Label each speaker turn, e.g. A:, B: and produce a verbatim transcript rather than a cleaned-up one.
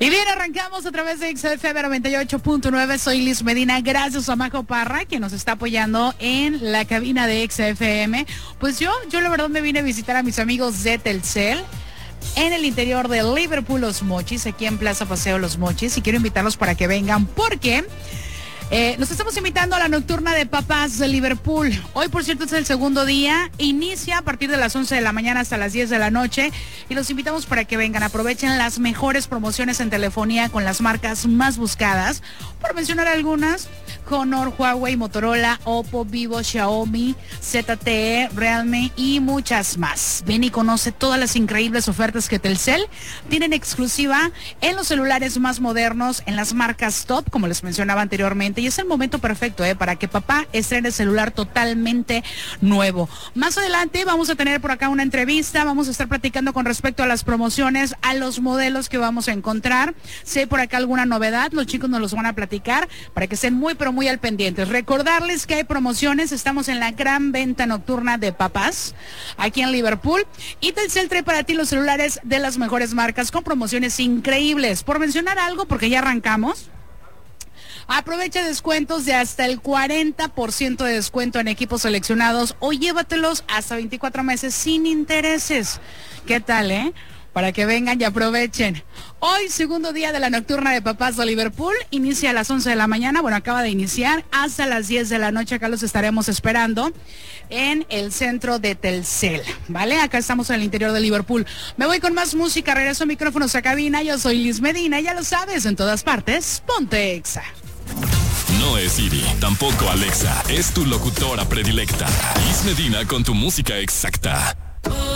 A: Y bien, arrancamos a través de X F M noventa y ocho punto nueve. Soy Liz Medina. Gracias a Majo Parra, quien nos está apoyando en la cabina de X F M. Pues yo, yo la verdad me vine a visitar a mis amigos de Telcel en el interior de Liverpool Los Mochis, aquí en Plaza Paseo Los Mochis. Y quiero invitarlos para que vengan porque Eh, nos estamos invitando a la nocturna de papás de Liverpool. Hoy, por cierto, es el segundo día. Inicia a partir de las once de la mañana hasta las diez de la noche. Y los invitamos para que vengan. Aprovechen las mejores promociones en telefonía con las marcas más buscadas. Por mencionar algunas: Honor, Huawei, Motorola, Oppo, Vivo, Xiaomi, Z T E, Realme y muchas más. Ven y conoce todas las increíbles ofertas que Telcel tienen exclusiva en los celulares más modernos, en las marcas top, como les mencionaba anteriormente. Y es el momento perfecto eh, para que papá estrene el celular totalmente nuevo. Más adelante vamos a tener por acá una entrevista. Vamos a estar platicando con respecto a las promociones, a los modelos que vamos a encontrar. Si hay por acá alguna novedad, los chicos nos los van a platicar para que estén muy, pero muy al pendiente. Recordarles que hay promociones. Estamos en la gran venta nocturna de papás aquí en Liverpool. Y Telcel trae para ti los celulares de las mejores marcas con promociones increíbles. Por mencionar algo, porque ya arrancamos. Aprovecha descuentos de hasta el cuarenta por ciento de descuento en equipos seleccionados o llévatelos hasta veinticuatro meses sin intereses. ¿Qué tal, eh? Para que vengan y aprovechen. Hoy, segundo día de la nocturna de papás de Liverpool, inicia a las once de la mañana, bueno, acaba de iniciar, hasta las diez de la noche. Acá los estaremos esperando en el centro de Telcel, ¿vale? Acá estamos en el interior de Liverpool. Me voy con más música, regreso micrófonos a cabina. Yo soy Liz Medina, ya lo sabes, en todas partes, ponte Exa.
B: No es Siri, tampoco Alexa, es tu locutora predilecta. Liz Medina con tu música exacta.